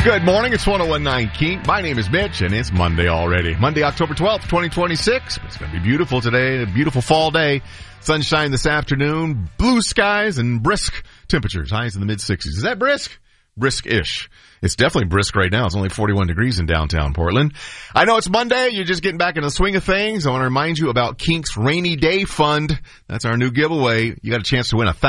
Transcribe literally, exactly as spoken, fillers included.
Good morning. It's one oh one point nine Kink. My name is Mitch, and it's Monday already. Monday, October twelfth, twenty twenty-six. It's going to be beautiful today. A beautiful fall day. Sunshine this afternoon. Blue skies and brisk temperatures. Highs in the mid-sixties. Is that brisk? Brisk-ish. It's definitely brisk right now. It's only forty-one degrees in downtown Portland. I know it's Monday. You're just getting back in the swing of things. I want to remind you about Kink's Rainy Day Fund. That's our new giveaway. You got a chance to win a